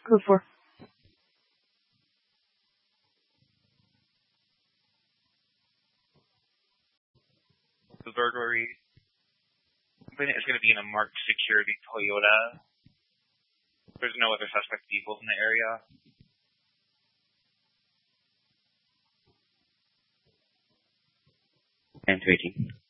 Code 4. The burglary is going to be in a marked security Toyota. There's no other suspect vehicles in the area. And 218.